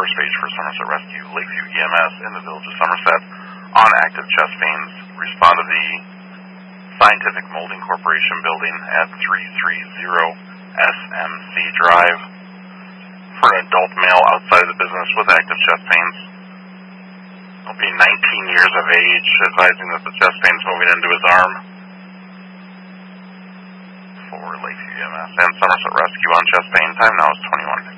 first page for Somerset Rescue, Lakeview EMS in the Village of Somerset on active chest pains. Respond to the Scientific Molding Corporation building at 330 SMC Drive for an adult male outside of the business with active chest pains. He'll be 19 years of age, advising that the chest pain's moving into his arm. For Lakeview EMS and Somerset Rescue on chest pain, time now is 21:50.